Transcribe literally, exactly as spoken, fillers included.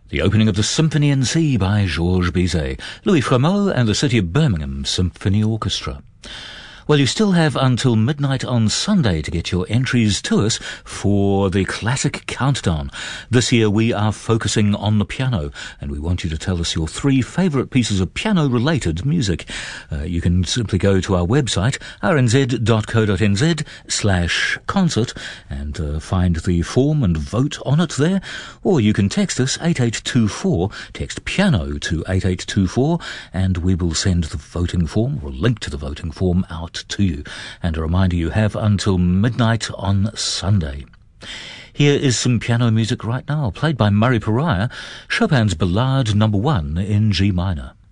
The opening of the Symphony in C by Georges Bizet, Louis Fremeau and the City of Birmingham Symphony Orchestra. Well, you still have until midnight on Sunday to get your entries to us for the Classic Countdown. This year we are focusing on the piano, and we want you to tell us your three favourite pieces of piano-related music. Uh, you can simply go to our website, r n z dot co dot n z slash concert, and uh, find the form and vote on it there. Or you can text us eight eight two four, text piano to eight eight two four, and we will send the voting form, or a link to the voting form, out to you. And a reminder, you have until midnight on Sunday. Here is some piano music right now, played by Murray Pariah, Chopin's Ballade number one in G minor.